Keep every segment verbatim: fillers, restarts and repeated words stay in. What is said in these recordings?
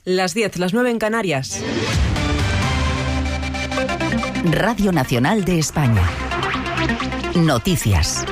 Las diez, las nueve en Canarias. Radio Nacional de España. Noticias.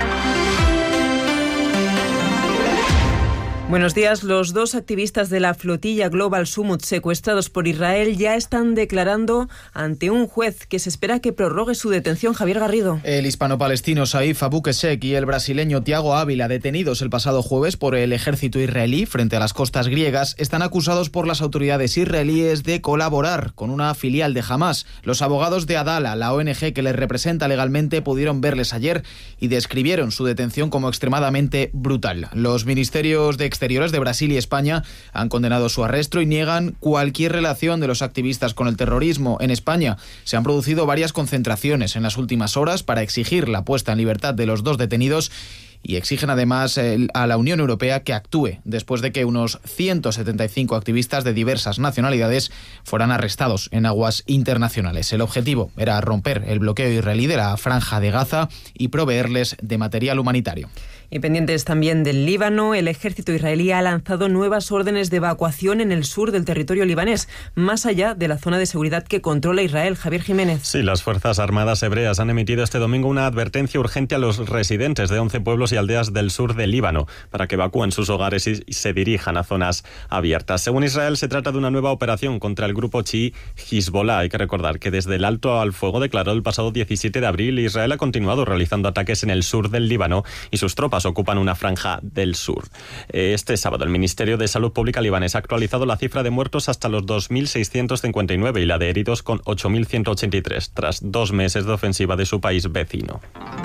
Buenos días. Los dos activistas de la flotilla Global Summit secuestrados por Israel ya están declarando ante un juez que se espera que prorrogue su detención. Javier Garrido. El hispano-palestino Saif Abu Qeshek y el brasileño Thiago Ávila, detenidos el pasado jueves por el ejército israelí frente a las costas griegas, están acusados por las autoridades israelíes de colaborar con una filial de Hamás. Los abogados de Adala, la O N G que les representa legalmente, pudieron verles ayer y describieron su detención como extremadamente brutal. Los ministerios de Exteriores de Brasil y España han condenado su arresto y niegan cualquier relación de los activistas con el terrorismo. En España se han producido varias concentraciones en las últimas horas para exigir la puesta en libertad de los dos detenidos y exigen además a la Unión Europea que actúe después de que unos ciento setenta y cinco activistas de diversas nacionalidades fueran arrestados en aguas internacionales. El objetivo era romper el bloqueo israelí de la Franja de Gaza y proveerles de material humanitario. Y pendientes también del Líbano, el ejército israelí ha lanzado nuevas órdenes de evacuación en el sur del territorio libanés, más allá de la zona de seguridad que controla Israel. Javier Jiménez. Sí, las Fuerzas Armadas hebreas han emitido este domingo una advertencia urgente a los residentes de once pueblos y aldeas del sur del Líbano para que evacúen sus hogares y se dirijan a zonas abiertas. Según Israel, se trata de una nueva operación contra el grupo chií Hezbollah. Hay que recordar que desde el alto al fuego declarado el pasado diecisiete de abril, Israel ha continuado realizando ataques en el sur del Líbano y sus tropas ocupan una franja del sur. Este sábado el Ministerio de Salud Pública libanés ha actualizado la cifra de muertos hasta los dos mil seiscientos cincuenta y nueve y la de heridos con ocho mil ciento ochenta y tres, tras dos meses de ofensiva de su país vecino.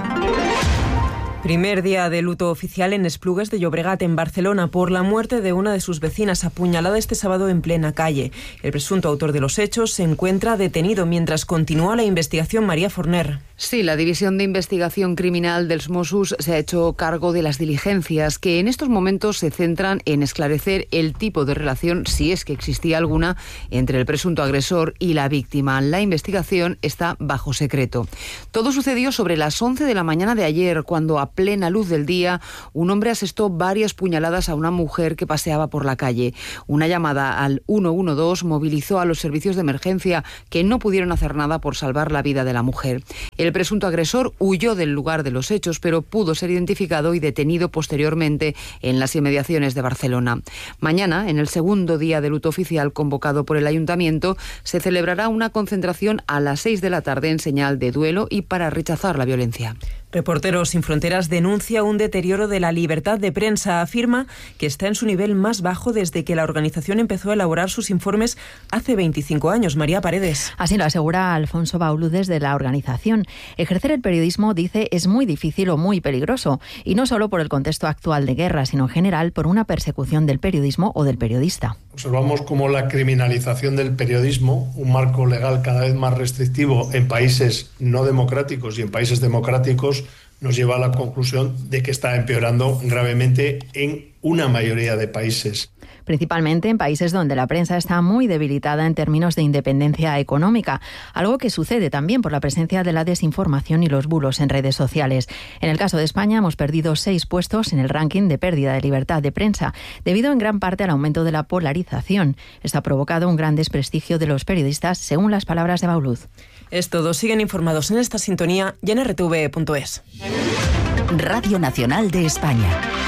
Primer día de luto oficial en Esplugues de Llobregat, en Barcelona, por la muerte de una de sus vecinas apuñalada este sábado en plena calle. El presunto autor de los hechos se encuentra detenido mientras continúa la investigación. María Forner. Sí, la División de Investigación Criminal dels Mossos se ha hecho cargo de las diligencias que en estos momentos se centran en esclarecer el tipo de relación, si es que existía alguna, entre el presunto agresor y la víctima. La investigación está bajo secreto. Todo sucedió sobre las once de la mañana de ayer, cuando a plena luz del día un hombre asestó varias puñaladas a una mujer que paseaba por la calle. Una llamada al uno uno dos movilizó a los servicios de emergencia, que no pudieron hacer nada por salvar la vida de la mujer. El presunto agresor huyó del lugar de los hechos, pero pudo ser identificado y detenido posteriormente en las inmediaciones de Barcelona. Mañana, en el segundo día de luto oficial convocado por el Ayuntamiento, se celebrará una concentración a las seis de la tarde en señal de duelo y para rechazar la violencia. Reporteros Sin Fronteras denuncia un deterioro de la libertad de prensa. Afirma que está en su nivel más bajo desde que la organización empezó a elaborar sus informes hace veinticinco años. María Paredes. Así lo asegura Alfonso Baulu desde la organización. Ejercer el periodismo, dice, es muy difícil o muy peligroso, y no solo por el contexto actual de guerra, sino en general por una persecución del periodismo o del periodista. Observamos cómo la criminalización del periodismo, un marco legal cada vez más restrictivo en países no democráticos y en países democráticos, nos lleva a la conclusión de que está empeorando gravemente en una mayoría de países. Principalmente en países donde la prensa está muy debilitada en términos de independencia económica, algo que sucede también por la presencia de la desinformación y los bulos en redes sociales. En el caso de España hemos perdido seis puestos en el ranking de pérdida de libertad de prensa, debido en gran parte al aumento de la polarización. Esto ha provocado un gran desprestigio de los periodistas, según las palabras de Bauluz. Es todo. Siguen informados en esta sintonía y en r t v punto es. Radio Nacional de España.